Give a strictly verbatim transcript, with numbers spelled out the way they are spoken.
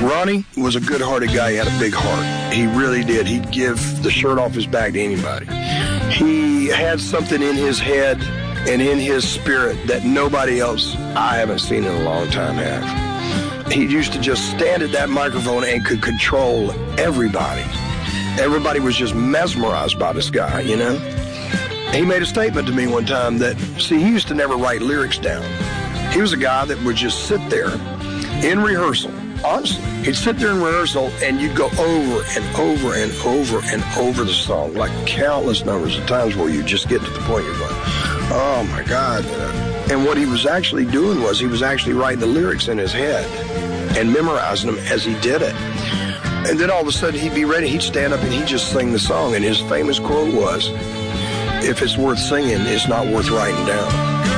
Ronnie was a good-hearted guy. He had a big heart. He really did. He'd give the shirt off his back to anybody. He had something in his head and in his spirit that nobody else I haven't seen in a long time have. He used to just stand at that microphone and could control everybody. Everybody was just mesmerized by this guy, you know? He made a statement to me one time that, see, he used to never write lyrics down. He was a guy that would just sit there in rehearsal. Honestly, he'd sit there in rehearsal and you'd go over and over and over and over the song, like countless numbers of times where you just get to the point you're going, oh my God. And what he was actually doing was he was actually writing the lyrics in his head and memorizing them as he did it. And then all of a sudden he'd be ready, he'd stand up and he'd just sing the song. And his famous quote was, if it's worth singing, it's not worth writing down.